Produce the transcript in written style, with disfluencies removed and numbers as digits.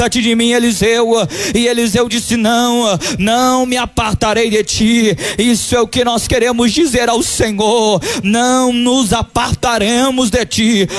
aparta-te de mim, Eliseu. E Eliseu disse: não me apartarei de ti. Isso é o que nós queremos dizer ao Senhor: não nos apartaremos de ti.